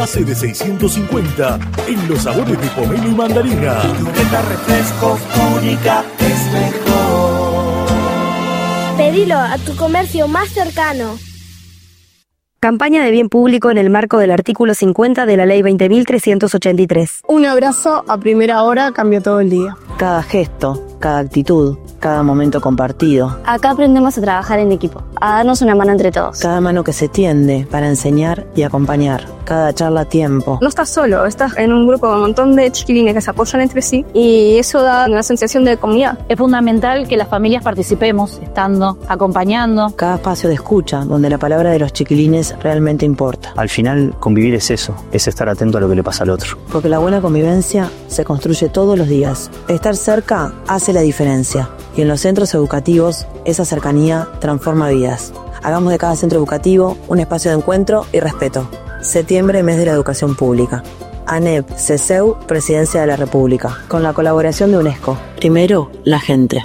Hace de 650 en los sabores de pomelo y mandarina. Etiqueta refrescos única es mejor. Pedilo a tu comercio más cercano. Campaña de bien público en el marco del artículo 50 de la Ley 20.383. Un abrazo a primera hora cambió todo el día. Cada gesto, cada actitud, cada momento compartido. Acá aprendemos a trabajar en equipo, a darnos una mano entre todos. Cada mano que se tiende para enseñar y acompañar. Cada charla a tiempo. No estás solo, estás en un grupo con un montón de chiquilines que se apoyan entre sí y eso da una sensación de comunidad. Es fundamental que las familias participemos, estando, acompañando. Cada espacio de escucha, donde la palabra de los chiquilines realmente importa. Al final, convivir es eso, es estar atento a lo que le pasa al otro. Porque la buena convivencia se construye todos los días. Estar cerca hace la diferencia. Y en los centros educativos, esa cercanía transforma vidas. Hagamos de cada centro educativo un espacio de encuentro y respeto. Septiembre, mes de la educación pública. ANEP, CESEU, Presidencia de la República. Con la colaboración de UNESCO. Primero, la gente.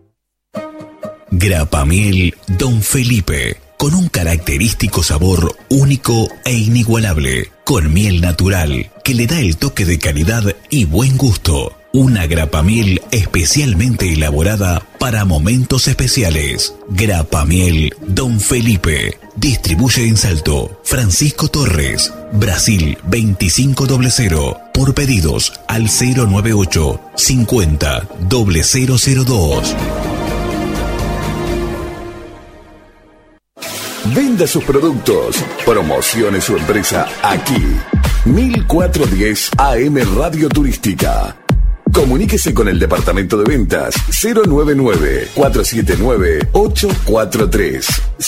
Grapamiel Don Felipe. Con un característico sabor único e inigualable. Con miel natural, que le da el toque de calidad y buen gusto. Una grapamiel especialmente elaborada para momentos especiales. Grapamiel Don Felipe. Distribuye en Salto, Francisco Torres, Brasil 2500. Por pedidos al 098 50 0002. Venda sus productos, promocione su empresa aquí. 1410 AM Radio Turística. Comuníquese con el departamento de ventas 099-479-843.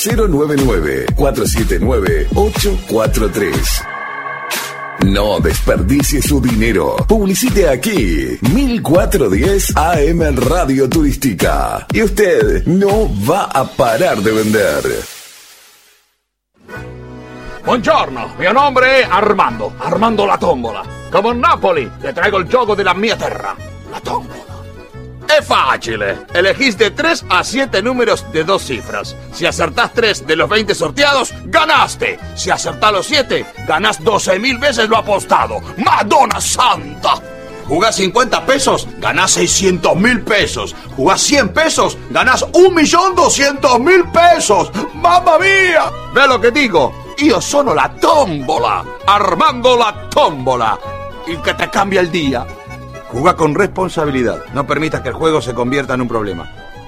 099-479-843. No desperdicie su dinero. Publicite aquí. 1410 AM Radio Turística. Y usted no va a parar de vender. Buongiorno, mio nome è Armando la tombola. Come a Napoli, le traigo il gioco della mia terra, la tombola. Es fácil, elegís de 3 a 7 números de 2 cifras. Si acertás 3 de los 20 sorteados, ganaste. Si acertás los 7, ganás 12.000 veces lo apostado. ¡Madonna Santa! Jugás 50 pesos, ganás 600.000 pesos. Jugás 100 pesos, ganás 1.200.000 pesos. ¡Mamma mía! ¿Ves lo que digo? Io sono la tombola, Armando la tombola, el que te cambia el día. Juega con responsabilidad, no permitas que el juego se convierta en un problema.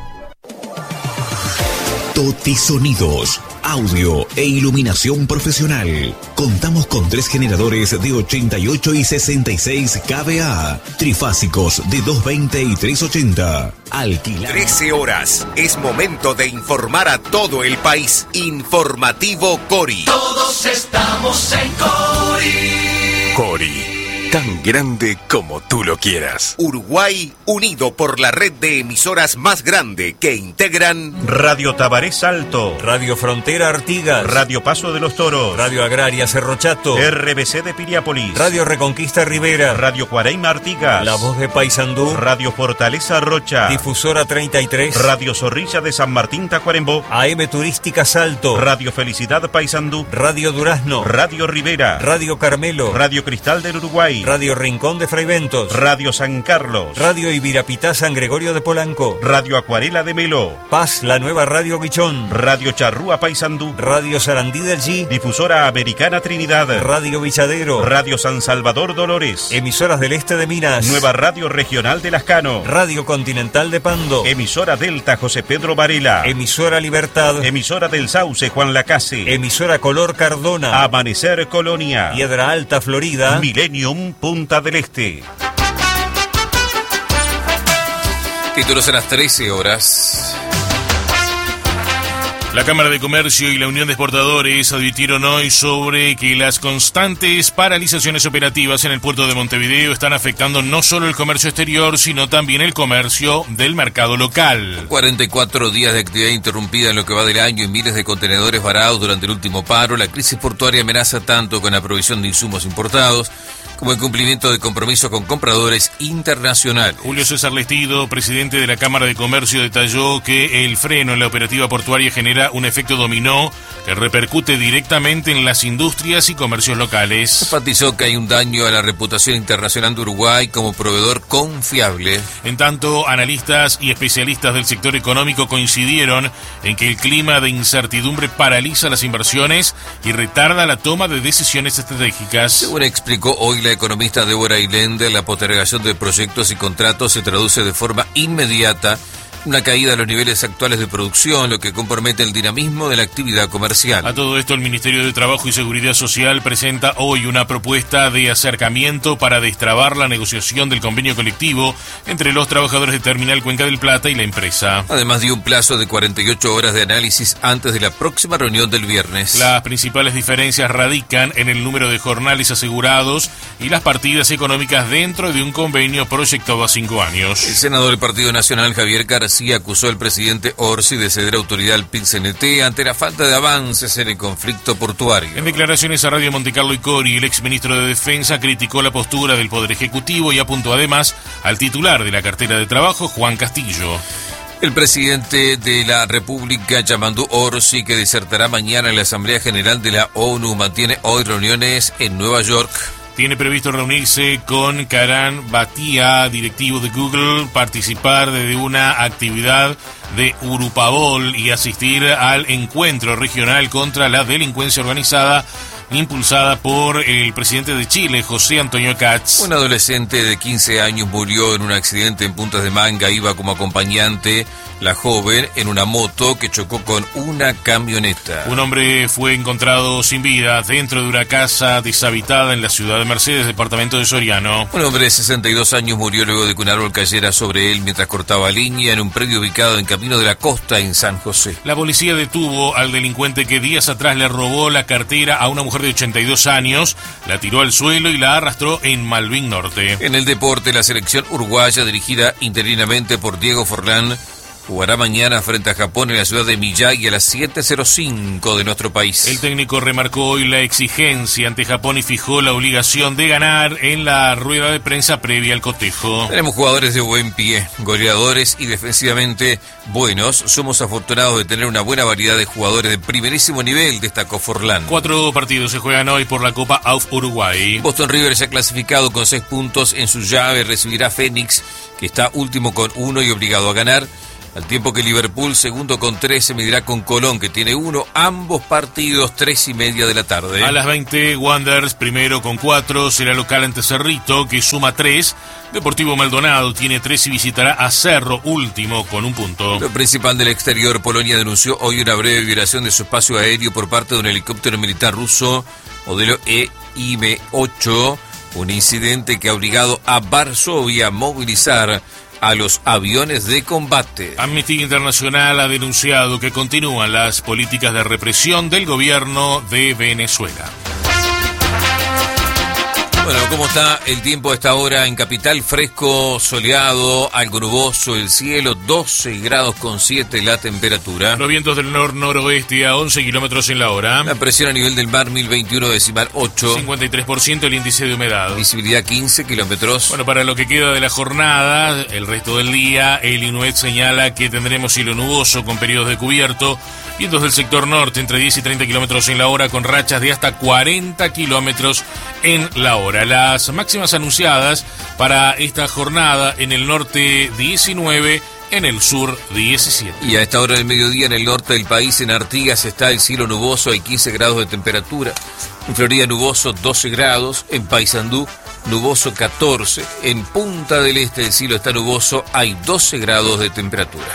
Toti Sonidos, audio e iluminación profesional. Contamos con 3 generadores de 88 y 66 kVA, trifásicos de 220 y 380. Alquilar. 13 horas. Es momento de informar a todo el país. Informativo Cori. Todos estamos en Cori. Cori. Tan grande como tú lo quieras. Uruguay unido por la red de emisoras más grande que integran Radio Tabaré Salto, Radio Frontera Artigas, Radio Paso de los Toros, Radio Agraria Cerro Chato, RBC de Piriápolis, Radio Reconquista Rivera, Radio Cuareima Artigas, La Voz de Paysandú, Radio Fortaleza Rocha, Difusora 33, Radio Zorrilla de San Martín Tacuarembó, AM Turística Salto, Radio Felicidad Paysandú, Radio Durazno, Radio Rivera, Radio Carmelo, Radio Cristal del Uruguay, Radio Rincón de Fraiventos, Radio San Carlos, Radio Ibirapitá San Gregorio de Polanco, Radio Acuarela de Melo, Paz, la nueva Radio Guichón, Radio Charrúa Paysandú, Radio Sarandí del G, Difusora Americana Trinidad, Radio Villadero, Radio San Salvador Dolores, Emisoras del Este de Minas, Nueva Radio Regional de Lascano, Radio Continental de Pando, Emisora Delta José Pedro Varela, Emisora Libertad, Emisora del Sauce Juan Lacase, Emisora Color Cardona, Amanecer Colonia, Piedra Alta Florida, Millennium Punta del Este. títulos a las 13 horas. La Cámara de Comercio y la Unión de Exportadores advirtieron hoy sobre que las constantes paralizaciones operativas en el puerto de Montevideo están afectando no solo el comercio exterior, sino también el comercio del mercado local. 44 días de actividad interrumpida en lo que va del año y miles de contenedores varados durante el último paro. La crisis portuaria amenaza tanto con la provisión de insumos importados como en cumplimiento de compromiso con compradores internacionales. Julio César Lestido, presidente de la Cámara de Comercio, detalló que el freno en la operativa portuaria genera un efecto dominó que repercute directamente en las industrias y comercios locales. Enfatizó que hay un daño a la reputación internacional de Uruguay como proveedor confiable. En tanto, analistas y especialistas del sector económico coincidieron en que el clima de incertidumbre paraliza las inversiones y retarda la toma de decisiones estratégicas. Según explicó hoy la economista Débora Ailende, la postergación de proyectos y contratos se traduce de forma inmediata una caída de los niveles actuales de producción, lo que compromete el dinamismo de la actividad comercial. A todo esto, el Ministerio de Trabajo y Seguridad Social presenta hoy una propuesta de acercamiento para destrabar la negociación del convenio colectivo entre los trabajadores de Terminal Cuenca del Plata y la empresa. Además, dio un plazo de 48 horas de análisis antes de la próxima reunión del viernes. Las principales diferencias radican en el número de jornales asegurados y las partidas económicas dentro de un convenio proyectado a 5 años. El senador del Partido Nacional, Javier García, acusó al presidente Orsi de ceder autoridad al PIT-CNT ante la falta de avances en el conflicto portuario. En declaraciones a Radio Montecarlo y Cori, el exministro de Defensa criticó la postura del Poder Ejecutivo y apuntó además al titular de la cartera de trabajo, Juan Castillo. El presidente de la República, Yamandu Orsi, que disertará mañana en la Asamblea General de la ONU, mantiene hoy reuniones en Nueva York. Tiene previsto reunirse con Karan Bhatia, directivo de Google, participar de una actividad de Urupabol y asistir al encuentro regional contra la delincuencia organizada impulsada por el presidente de Chile, José Antonio Kats. Un adolescente de 15 años murió en un accidente en Puntas de Manga. Iba como acompañante la joven en una moto que chocó con una camioneta. Un hombre fue encontrado sin vida dentro de una casa deshabitada en la ciudad de Mercedes, departamento de Soriano. Un hombre de 62 años murió luego de que un árbol cayera sobre él mientras cortaba leña en un predio ubicado en Camino de la Costa, en San José. La policía detuvo al delincuente que días atrás le robó la cartera a una mujer de 82 años, la tiró al suelo y la arrastró en Malvin Norte. En el deporte, la selección uruguaya, dirigida interinamente por Diego Forlán, jugará mañana frente a Japón en la ciudad de Miyagi a las 7:05 de nuestro país. El técnico remarcó hoy la exigencia ante Japón y fijó la obligación de ganar en la rueda de prensa previa al cotejo. Tenemos jugadores de buen pie, goleadores y defensivamente buenos. Somos afortunados de tener una buena variedad de jugadores de primerísimo nivel, destacó Forlán. 4 partidos se juegan hoy por la Copa AUF Uruguay. Boston River se ha clasificado con 6 puntos en su llave, recibirá a Fénix, que está último con 1 y obligado a ganar. Al tiempo que Liverpool, segundo con 3, se medirá con Colón, que tiene 1, ambos partidos 3:30 de la tarde. A las 20, Wanderers, primero con 4, será local ante Cerrito, que suma 3. Deportivo Maldonado tiene 3 y visitará a Cerro, último, con 1 punto. Lo principal del exterior, Polonia denunció hoy una breve violación de su espacio aéreo por parte de un helicóptero militar ruso, modelo EIM-8, un incidente que ha obligado a Varsovia a movilizar a los aviones de combate. Amnistía Internacional ha denunciado que continúan las políticas de represión del gobierno de Venezuela. Bueno, ¿cómo está el tiempo a esta hora en Capital? Fresco, soleado, algo nuboso el cielo, 12 grados con 7 la temperatura. Los vientos del noroeste a 11 kilómetros en la hora. La presión a nivel del mar, 1021,8. 53% el índice de humedad. Visibilidad 15 kilómetros. Bueno, para lo que queda de la jornada, el resto del día, el INUET señala que tendremos cielo nuboso con periodos de cubierto. Vientos del sector norte entre 10 y 30 kilómetros en la hora con rachas de hasta 40 kilómetros en la hora. Las máximas anunciadas para esta jornada: en el norte 19, en el sur 17. Y a esta hora del mediodía en el norte del país, en Artigas, está el cielo nuboso, hay 15 grados de temperatura. En Florida nuboso 12 grados, en Paysandú nuboso 14, en Punta del Este el cielo está nuboso, hay 12 grados de temperatura.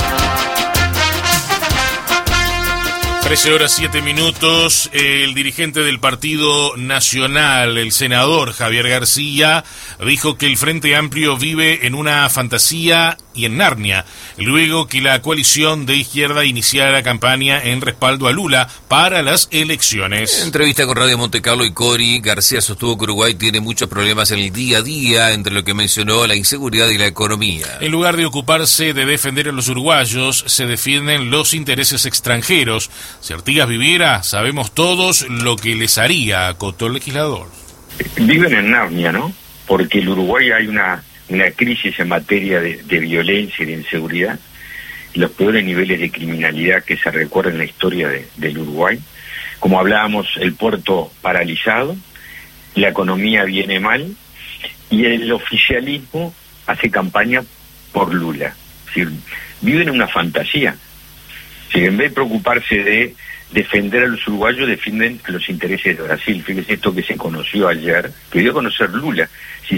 13 horas 7 minutos, el dirigente del Partido Nacional, el senador Javier García, dijo que el Frente Amplio vive en una fantasía y en Narnia, luego que la coalición de izquierda iniciara campaña en respaldo a Lula para las elecciones. En entrevista con Radio Montecarlo y Cori, García sostuvo que Uruguay tiene muchos problemas en el día a día, entre lo que mencionó la inseguridad y la economía. En lugar de ocuparse de defender a los uruguayos, se defienden los intereses extranjeros. Si Artigas viviera, sabemos todos lo que les haría, acotó el legislador. viven en Narnia, ¿no? Porque en Uruguay hay una crisis en materia de violencia y de inseguridad, y los peores niveles de criminalidad que se recuerdan en la historia del Uruguay. Como hablábamos, el puerto paralizado, la economía viene mal, y el oficialismo hace campaña por Lula. Es decir, viven en una fantasía. Es decir, en vez de preocuparse de defender a los uruguayos, defienden los intereses de Brasil. Fíjese esto que se conoció ayer, que dio a conocer Lula. Si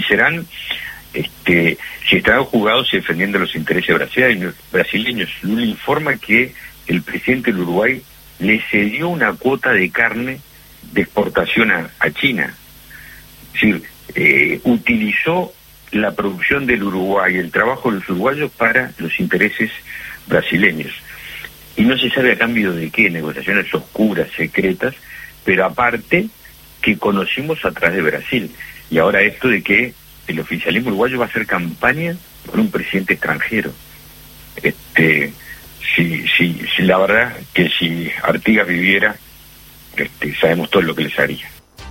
estarán jugados defendiendo los intereses brasileños. Lula informa que el presidente del Uruguay le cedió una cuota de carne de exportación a China. Es decir, utilizó la producción del Uruguay, el trabajo de los uruguayos para los intereses brasileños. Y no se sabe a cambio de qué, negociaciones oscuras, secretas, pero aparte que conocimos a través de Brasil. Y ahora esto de que el oficialismo uruguayo va a hacer campaña por un presidente extranjero. La verdad que si Artigas viviera, sabemos todo lo que les haría.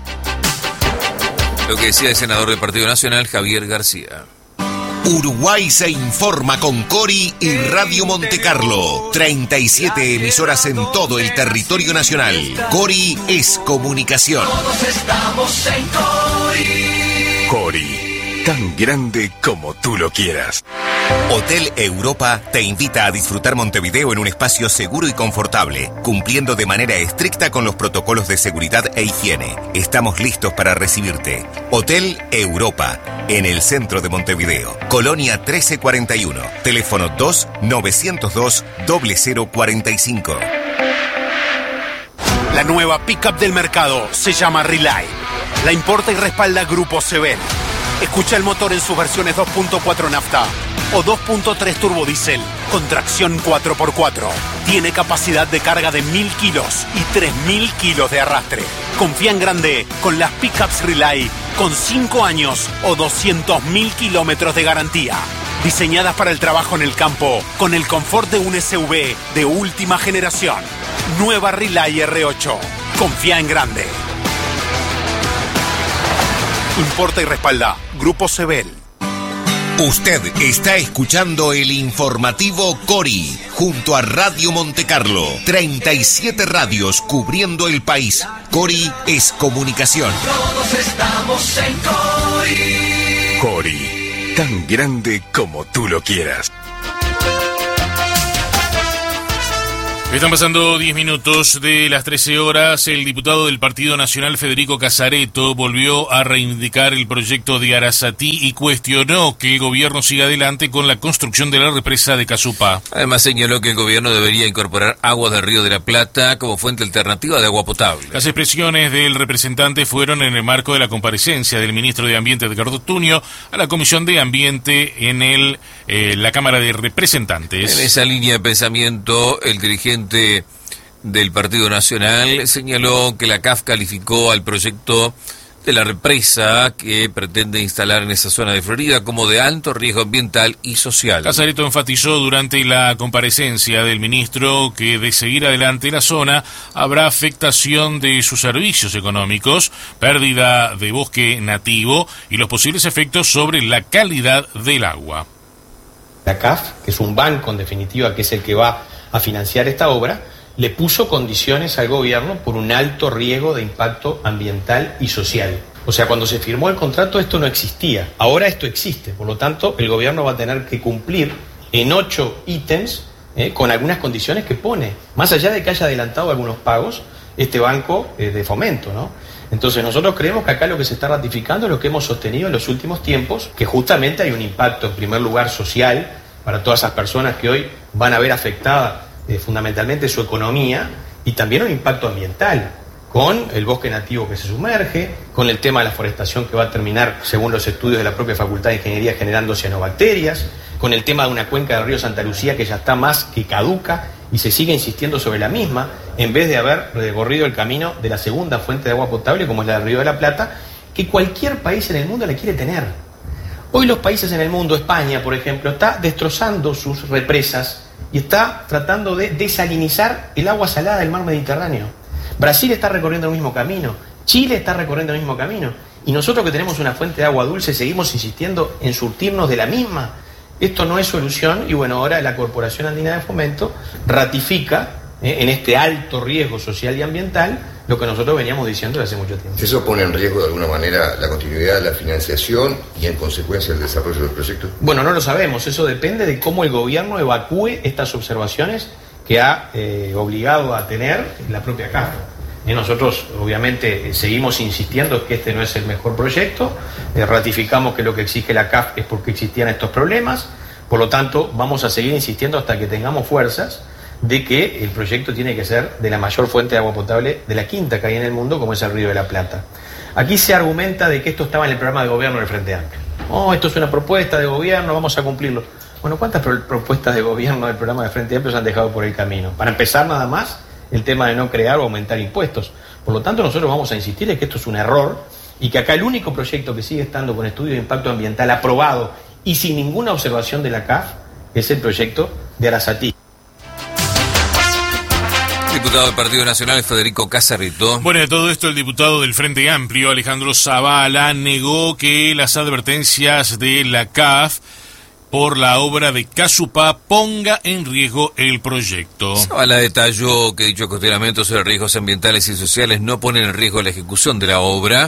Lo que decía el senador del Partido Nacional, Javier García. Uruguay se informa con Cori y Radio Montecarlo. 37 emisoras en todo el territorio nacional. Cori es comunicación. Todos estamos en Cori. Cori, tan grande como tú lo quieras. Hotel Europa te invita a disfrutar Montevideo en un espacio seguro y confortable, cumpliendo de manera estricta con los protocolos de seguridad e higiene. Estamos listos para recibirte. Hotel Europa, en el centro de Montevideo. Colonia 1341. Teléfono 2-902-0045. La nueva pickup del mercado se llama Relay. La importa y respalda Grupo Sebel. Escucha el motor en sus versiones 2.4 nafta o 2.3 turbodiesel con tracción 4x4. Tiene capacidad de carga de 1000 kilos y 3000 kilos de arrastre. Confía en grande con las pickups Relay con 5 años o 200.000 kilómetros de garantía. Diseñadas para el trabajo en el campo con el confort de un SUV de última generación. Nueva Relay R8. Confía en grande. Importa y respalda Grupo Sebel. Usted está escuchando el informativo Cori junto a Radio Montecarlo. 37 radios cubriendo el país. Cori es comunicación. Todos estamos en Cori. Cori, tan grande como tú lo quieras. Están pasando 10 minutos de las 13 horas. El diputado del Partido Nacional, Federico Casareto, volvió a reivindicar el proyecto de Arasatí y cuestionó que el gobierno siga adelante con la construcción de la represa de Casupá. Además señaló que el gobierno debería incorporar aguas del Río de la Plata como fuente alternativa de agua potable. Las expresiones del representante fueron en el marco de la comparecencia del ministro de Ambiente, Edgardo Tuño, a la Comisión de Ambiente en la Cámara de Representantes. En esa línea de pensamiento, el dirigente del Partido Nacional señaló que la CAF calificó al proyecto de la represa que pretende instalar en esa zona de Florida como de alto riesgo ambiental y social. Casareto enfatizó durante la comparecencia del ministro que de seguir adelante la zona habrá afectación de sus servicios económicos, pérdida de bosque nativo y los posibles efectos sobre la calidad del agua. La CAF, que es un banco en definitiva que es el que va a financiar esta obra, le puso condiciones al gobierno por un alto riesgo de impacto ambiental y social. O sea, cuando se firmó el contrato esto no existía, ahora esto existe, por lo tanto el gobierno va a tener que cumplir en 8 ítems con algunas condiciones que pone, más allá de que haya adelantado algunos pagos este banco de fomento, ¿no? Entonces nosotros creemos que acá lo que se está ratificando es lo que hemos sostenido en los últimos tiempos, que justamente hay un impacto en primer lugar social para todas esas personas que hoy van a ver afectada fundamentalmente su economía, y también un impacto ambiental con el bosque nativo que se sumerge, con el tema de la forestación que va a terminar, según los estudios de la propia Facultad de Ingeniería, generando cianobacterias, con el tema de una cuenca del río Santa Lucía que ya está más que caduca y se sigue insistiendo sobre la misma, en vez de haber recorrido el camino de la segunda fuente de agua potable como es la del Río de la Plata, que cualquier país en el mundo la quiere tener. Hoy los países en el mundo, España por ejemplo, está destrozando sus represas y está tratando de desalinizar el agua salada del mar Mediterráneo. Brasil está recorriendo el mismo camino, Chile está recorriendo el mismo camino, Y nosotros que tenemos una fuente de agua dulce seguimos insistiendo en surtirnos de la misma. Esto no es solución y bueno, ahora la Corporación Andina de Fomento ratifica en este alto riesgo social y ambiental lo que nosotros veníamos diciendo desde hace mucho tiempo. ¿Eso pone en riesgo de alguna manera la continuidad de la financiación y en consecuencia el desarrollo del proyecto? Bueno, no lo sabemos, eso depende de cómo el gobierno evacúe estas observaciones que ha obligado a tener la propia CAF. Nosotros obviamente seguimos insistiendo que este no es el mejor proyecto, ratificamos que lo que exige la CAF es porque existían estos problemas, por lo tanto vamos a seguir insistiendo hasta que tengamos fuerzas de que el proyecto tiene que ser de la mayor fuente de agua potable de la quinta que hay en el mundo, como es el Río de la Plata. Aquí se argumenta de que esto estaba en el programa de gobierno del Frente Amplio. Esto es una propuesta de gobierno, vamos a cumplirlo. Bueno, ¿cuántas propuestas de gobierno del programa del Frente Amplio se han dejado por el camino? Para empezar, nada más, el tema de no crear o aumentar impuestos. Por lo tanto, nosotros vamos a insistir en que esto es un error y que acá el único proyecto que sigue estando con estudio de impacto ambiental aprobado y sin ninguna observación de la CAF es el proyecto de Arasatí. Diputado del Partido Nacional, Federico Casarrito. Bueno, de todo esto, el diputado del Frente Amplio, Alejandro Zavala, negó que las advertencias de la CAF por la obra de Casupá ponga en riesgo el proyecto. Zavala detalló que dichos cuestionamientos sobre riesgos ambientales y sociales no ponen en riesgo la ejecución de la obra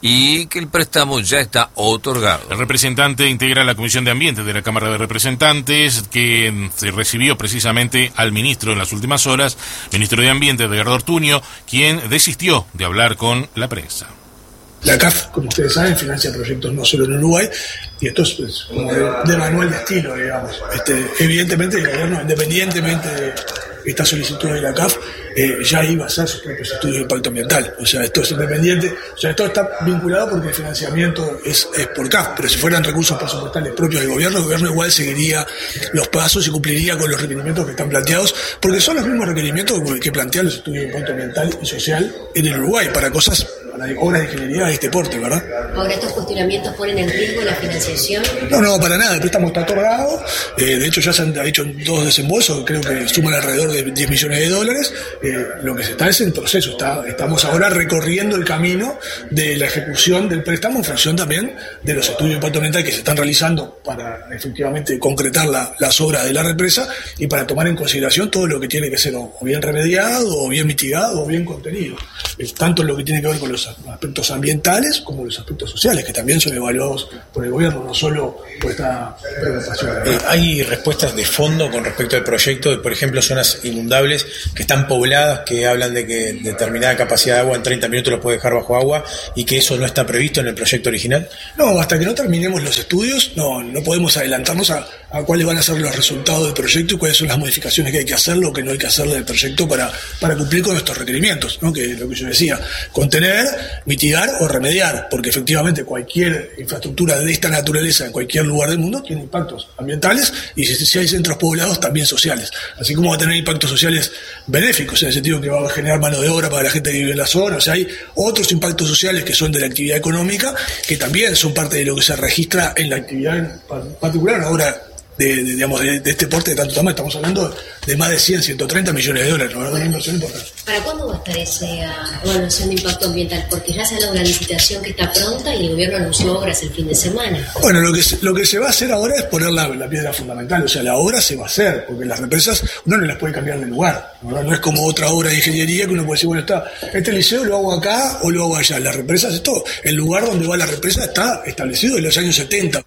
y que el préstamo ya está otorgado. El representante integra la Comisión de Ambiente de la Cámara de Representantes, que se recibió precisamente al ministro en las últimas horas, ministro de Ambiente, Edgardo Ortuño, quien desistió de hablar con la prensa. La CAF, como ustedes saben, financia proyectos no solo en Uruguay, y esto es como de manual de estilo, digamos. Evidentemente, el gobierno, independientemente de esta solicitud de la CAF, ya iba a hacer sus propios estudios de impacto ambiental. O sea, esto es independiente, o sea, esto está vinculado porque el financiamiento es por CAF, pero si fueran recursos presupuestales propios del gobierno, el gobierno igual seguiría los pasos y cumpliría con los requerimientos que están planteados, porque son los mismos requerimientos que plantean los estudios de impacto ambiental y social en el Uruguay, para cosas, para obras de ingeniería de este porte, ¿verdad? Ahora, ¿estos cuestionamientos ponen en riesgo la financiación? No, para nada, el préstamo está otorgado, de hecho ya se han hecho 2 desembolsos, creo que suman alrededor de $10 millones, lo que se está es en proceso, estamos ahora recorriendo el camino de la ejecución del préstamo en función también de los estudios de impacto ambiental que se están realizando para efectivamente concretar las obras de la represa y para tomar en consideración todo lo que tiene que ser o bien remediado, o bien mitigado, o bien contenido, tanto lo que tiene que ver con los aspectos ambientales como los aspectos sociales, que también son evaluados por el gobierno, no solo por esta preocupación. Hay respuestas de fondo con respecto al proyecto de, por ejemplo, zonas inundables que están pobladas, que hablan de que determinada capacidad de agua en 30 minutos lo puede dejar bajo agua y que eso no está previsto en el proyecto original. No, hasta que no terminemos los estudios, no podemos adelantarnos a cuáles van a ser los resultados del proyecto y cuáles son las modificaciones que hay que hacerle o que no hay que hacerle del proyecto para cumplir con estos requerimientos, ¿no? Que lo que yo decía, contener, mitigar o remediar, porque efectivamente cualquier infraestructura de esta naturaleza en cualquier lugar del mundo tiene impactos ambientales y si hay centros poblados también sociales, así como va a tener impactos sociales benéficos, en el sentido que va a generar mano de obra para la gente que vive en la zona. O sea, hay otros impactos sociales que son de la actividad económica que también son parte de lo que se registra en la actividad en particular. Ahora de este porte de tanto tamaño, estamos hablando de más de 130 millones de dólares, ¿verdad? Una inversión importante. ¿Para cuándo va a estar esa evaluación de impacto ambiental? Porque ya se ha dado una licitación que está pronta y el gobierno anunció obras el fin de semana. Bueno, lo que se va a hacer ahora es poner la piedra fundamental, o sea, la obra se va a hacer, porque las represas uno no las puede cambiar de lugar, ¿verdad? No es como otra obra de ingeniería que uno puede decir, bueno, este liceo lo hago acá o lo hago allá. Las represas es todo. El lugar donde va la represa está establecido en los años 70.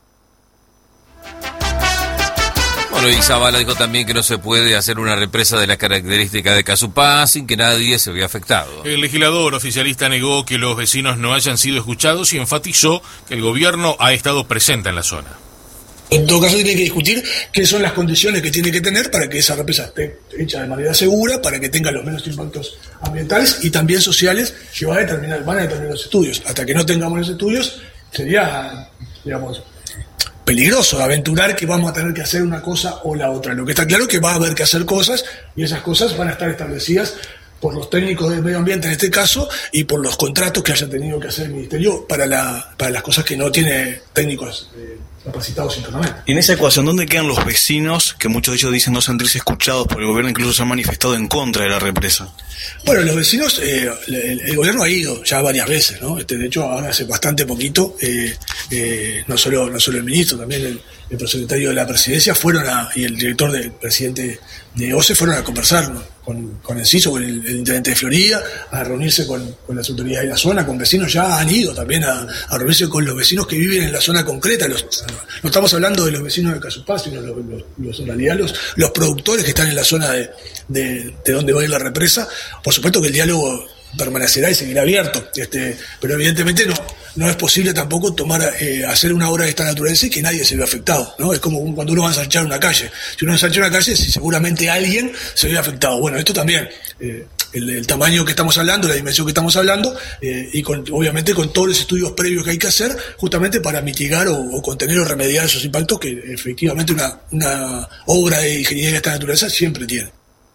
Y Zavala dijo también que no se puede hacer una represa de las características de Casupá sin que nadie se vea afectado. El legislador oficialista negó que los vecinos no hayan sido escuchados y enfatizó que el gobierno ha estado presente en la zona. En todo caso, tiene que discutir qué son las condiciones que tiene que tener para que esa represa esté hecha de manera segura, para que tenga los menos impactos ambientales y también sociales que van a determinar los estudios. Hasta que no tengamos los estudios, sería, digamos, peligroso aventurar que vamos a tener que hacer una cosa o la otra. Lo que está claro es que va a haber que hacer cosas y esas cosas van a estar establecidas por los técnicos del medio ambiente en este caso y por los contratos que haya tenido que hacer el Ministerio para las cosas que no tiene técnicos capacitados internamente. Y en esa ecuación, ¿dónde quedan los vecinos que muchos de ellos dicen no sentirse escuchados por el gobierno, incluso se han manifestado en contra de la represa? Bueno, los vecinos, el gobierno ha ido ya varias veces, ¿no? De hecho, ahora hace bastante poquito, no solo el ministro, también el prosecretario de la presidencia y el director del presidente de OCE fueron a conversar, ¿no? con Enciso, con el intendente de Florida, a reunirse con las autoridades de la zona, con vecinos. Ya han ido también a reunirse con los vecinos que viven en la zona concreta. No estamos hablando de los vecinos de Casupá, sino en realidad los productores que están en la zona de donde va a ir la represa. Por supuesto que el diálogo permanecerá y seguirá abierto, pero evidentemente no es posible tampoco hacer una obra de esta naturaleza y que nadie se vea afectado, ¿no? Es como cuando uno va a ensanchar una calle. Si uno ensancha una calle, seguramente alguien se ve afectado. Bueno, esto también, el tamaño que estamos hablando, la dimensión que estamos hablando, y obviamente con todos los estudios previos que hay que hacer, justamente para mitigar o contener o remediar esos impactos que efectivamente una obra de ingeniería de esta naturaleza siempre tiene.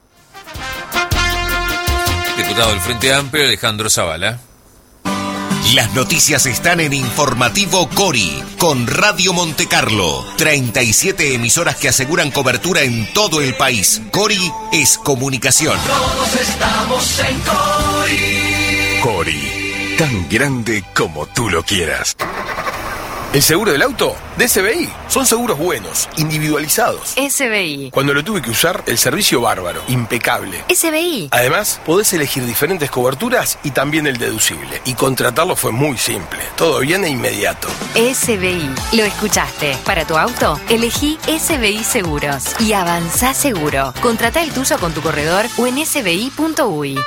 Diputado del Frente Amplio, Alejandro Zavala. Las noticias están en Informativo Cori, con Radio Montecarlo. 37 emisoras que aseguran cobertura en todo el país. Cori es comunicación. Todos estamos en Cori. Cori, tan grande como tú lo quieras. El seguro del auto de SBI. Son seguros buenos, individualizados. SBI. Cuando lo tuve que usar, el servicio bárbaro, impecable. SBI. Además, podés elegir diferentes coberturas y también el deducible. Y contratarlo fue muy simple. Todo bien e inmediato. SBI. Lo escuchaste. Para tu auto, elegí SBI Seguros. Y avanzá seguro. Contratá el tuyo con tu corredor o en sbi.uy.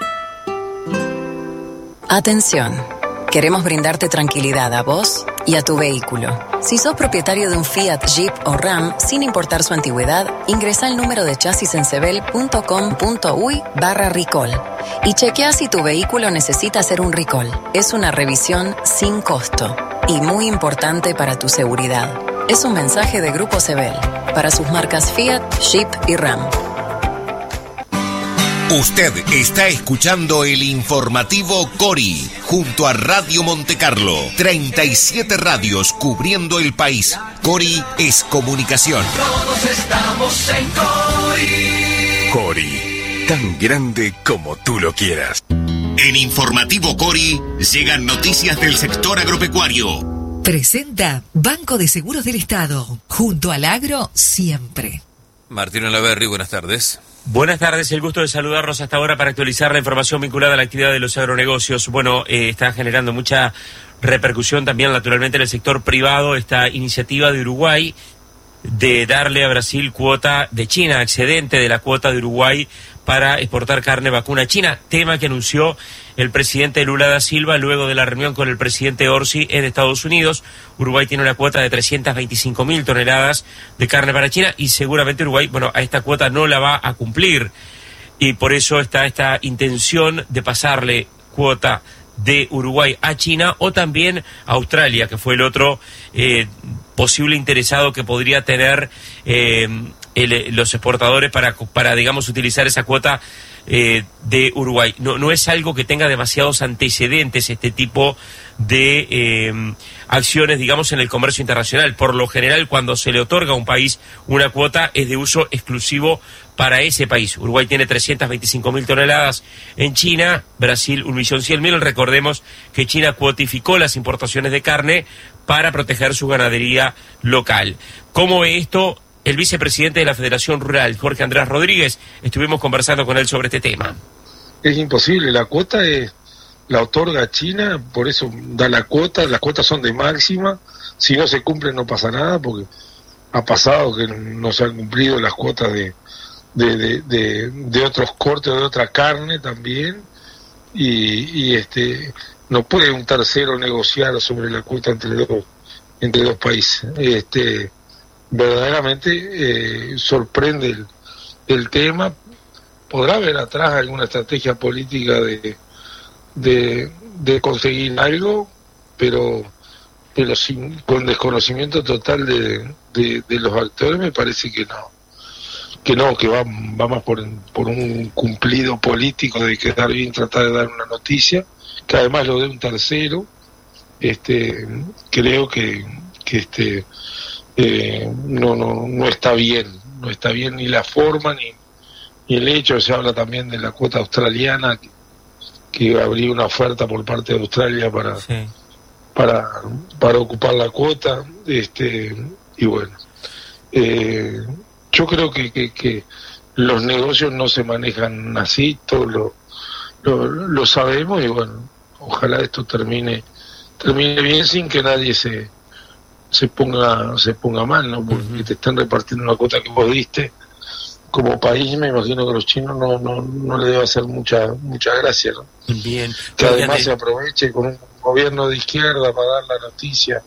Atención. Queremos brindarte tranquilidad a vos y a tu vehículo. Si sos propietario de un Fiat, Jeep o Ram, sin importar su antigüedad, ingresa el número de chasis en sebel.com.uy/recall y chequea si tu vehículo necesita hacer un recall. Es una revisión sin costo y muy importante para tu seguridad. Es un mensaje de Grupo Sebel para sus marcas Fiat, Jeep y Ram. Usted está escuchando el Informativo Cori, junto a Radio Montecarlo. 37 radios cubriendo el país. Cori es comunicación. Todos estamos en Cori. Cori, tan grande como tú lo quieras. En Informativo Cori llegan noticias del sector agropecuario. Presenta Banco de Seguros del Estado. Junto al agro, siempre. Martín Olaverri, buenas tardes. Buenas tardes, el gusto de saludarnos hasta ahora para actualizar la información vinculada a la actividad de los agronegocios. Bueno, está generando mucha repercusión también naturalmente en el sector privado esta iniciativa de Uruguay de darle a Brasil cuota de China, excedente de la cuota de Uruguay para exportar carne vacuna china, tema que anunció el presidente Lula da Silva luego de la reunión con el presidente Orsi en Estados Unidos. Uruguay tiene una cuota de 325.000 toneladas de carne para China y seguramente Uruguay, a esta cuota no la va a cumplir y por eso está esta intención de pasarle cuota de Uruguay a China o también a Australia, que fue el otro posible interesado que podría tener los exportadores para digamos, utilizar esa cuota de Uruguay. No es algo que tenga demasiados antecedentes este tipo de acciones, digamos, en el comercio internacional. Por lo general, cuando se le otorga a un país una cuota, es de uso exclusivo para ese país. Uruguay tiene 325.000 toneladas en China, Brasil 1.100.000. Recordemos que China cuotificó las importaciones de carne para proteger su ganadería local. ¿Cómo ve esto el vicepresidente de la Federación Rural, Jorge Andrés Rodríguez? Estuvimos conversando con él sobre este tema. Es imposible, la cuota la otorga China, por eso da la cuota, las cuotas son de máxima, si no se cumplen no pasa nada, porque ha pasado que no se han cumplido las cuotas de otros cortes, de otra carne también, y no puede un tercero negociar sobre la cuota entre dos países. Verdaderamente sorprende el tema. Podrá haber atrás alguna estrategia política de conseguir algo, pero con desconocimiento total de los actores. Me parece que va más por un cumplido político de quedar bien, tratar de dar una noticia que además lo dé un tercero. Creo que no está bien, ni la forma ni el hecho. Se habla también de la cuota australiana, que habría una oferta por parte de Australia para ocupar la cuota, y bueno, yo creo que los negocios no se manejan así, todos lo sabemos, y bueno, ojalá esto termine bien sin que nadie se ponga mal, ¿no? Porque te están repartiendo una cuota que vos diste como país. Me imagino que a los chinos no le debe hacer mucha gracia, ¿no? Bien. Que además se aproveche con un gobierno de izquierda para dar la noticia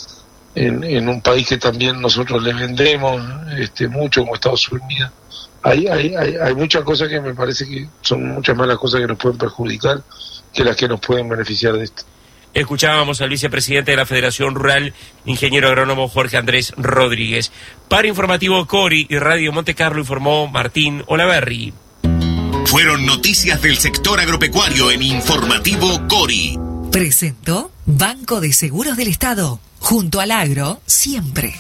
en un país que también nosotros le vendemos mucho, como Estados Unidos. Hay muchas cosas que me parece que son muchas malas cosas que nos pueden perjudicar que las que nos pueden beneficiar de esto. Escuchábamos al vicepresidente de la Federación Rural, ingeniero agrónomo Jorge Andrés Rodríguez. Para Informativo Cori y Radio Monte Carlo informó Martín Olaverri. Fueron noticias del sector agropecuario en Informativo Cori. Presentó Banco de Seguros del Estado. Junto al agro, siempre.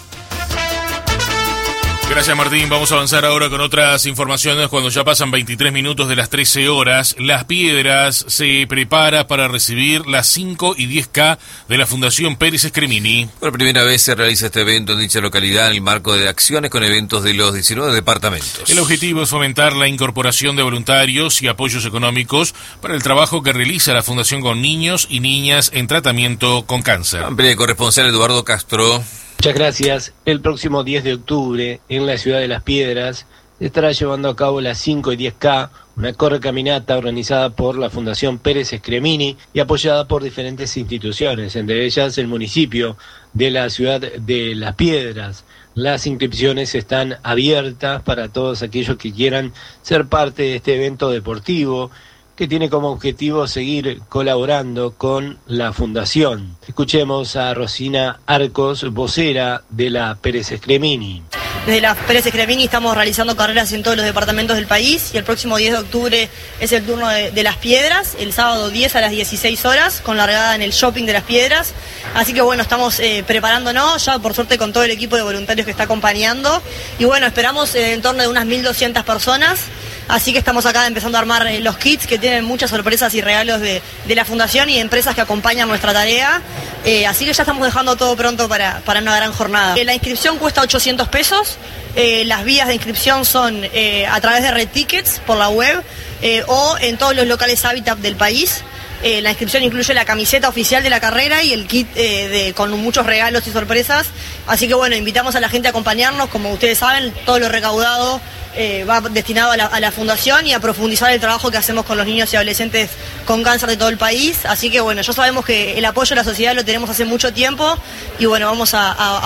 Gracias, Martín. Vamos a avanzar ahora con otras informaciones. Cuando ya pasan 23 minutos de las 13 horas, Las Piedras se prepara para recibir las 5 y 10K de la Fundación Pérez Escremini. Por primera vez se realiza este evento en dicha localidad en el marco de acciones con eventos de los 19 departamentos. El objetivo es fomentar la incorporación de voluntarios y apoyos económicos para el trabajo que realiza la Fundación con niños y niñas en tratamiento con cáncer. Amplía corresponsal Eduardo Castro. Muchas gracias. El próximo 10 de octubre, en la ciudad de Las Piedras, se estará llevando a cabo las 5 y 10K, una correcaminata organizada por la Fundación Pérez Escremini y apoyada por diferentes instituciones, entre ellas el municipio de la ciudad de Las Piedras. Las inscripciones están abiertas para todos aquellos que quieran ser parte de este evento deportivo, que tiene como objetivo seguir colaborando con la Fundación. Escuchemos a Rosina Arcos, vocera de la Pérez Escremini. Desde la Pérez Escremini estamos realizando carreras en todos los departamentos del país, y el próximo 10 de octubre es el turno de Las Piedras, el sábado 10 a las 16 horas, con largada en el shopping de Las Piedras. Así que bueno, estamos preparándonos ya, por suerte, con todo el equipo de voluntarios que está acompañando, y bueno, esperamos en torno de unas 1.200 personas. Así que estamos acá empezando a armar los kits, que tienen muchas sorpresas y regalos de la Fundación y empresas que acompañan nuestra tarea. Así que ya estamos dejando todo pronto para una gran jornada. La inscripción cuesta 800 pesos. Las vías de inscripción son a través de Red Tickets por la web o en todos los locales Habitat del país. La inscripción incluye la camiseta oficial de la carrera y el kit con muchos regalos y sorpresas. Así que bueno, invitamos a la gente a acompañarnos. Como ustedes saben, todo lo recaudado va destinado a la Fundación y a profundizar el trabajo que hacemos con los niños y adolescentes con cáncer de todo el país. Así que bueno, ya sabemos que el apoyo de la sociedad lo tenemos hace mucho tiempo, y bueno, vamos a